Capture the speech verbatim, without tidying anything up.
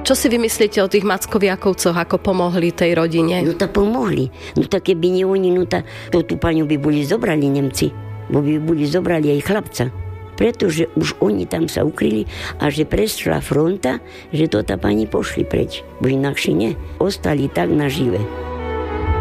Čo si vymyslíte o tých Mackoviakovcoch, ako pomohli tej rodine? No tak pomohli. No tak keby nie oni, no tak to tú paňu by boli zobrali Nemci. Bo by boli zobrali aj chlapca. Pretože už oni tam sa ukryli a že prešla fronta, že to tá pani pošli preč. Bo inakšie nie. Ostali tak nažive.